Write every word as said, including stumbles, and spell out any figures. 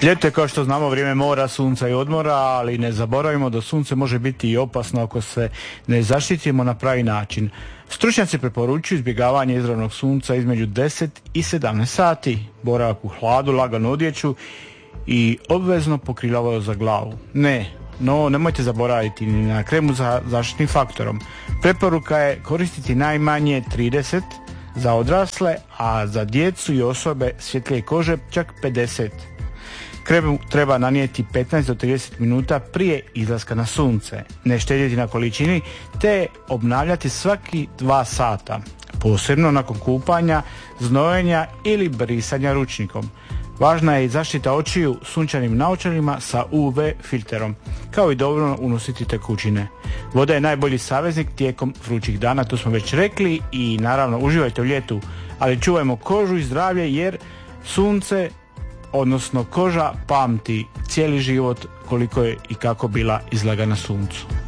Ljeto je, kao što znamo, vrijeme mora, sunca i odmora, ali ne zaboravimo da sunce može biti i opasno ako se ne zaštitimo na pravi način. Stručnjaci preporučuju izbjegavanje izravnog sunca između deset i sedamnaest sati, boravak u hladu, laganu odjeću i obvezno pokrilavalo za glavu. Ne, no nemojte zaboraviti ni na kremu za zaštitnim faktorom. Preporuka je koristiti najmanje trideset za odrasle, a za djecu i osobe svjetlije kože čak pedeset. Kremu treba nanijeti petnaest do trideset minuta prije izlaska na sunce, ne štedjeti na količini te obnavljati svaki dva sata, posebno nakon kupanja, znojenja ili brisanja ručnikom. Važna je i zaštita očiju sunčanim naočalima sa U V filterom, kao i dobro unositi tekućine. Voda je najbolji saveznik tijekom vrućih dana, to smo već rekli, i naravno uživajte u ljetu, ali čuvajmo kožu i zdravlje jer sunce, odnosno koža, pamti cijeli život koliko je i kako bila izlagana suncu.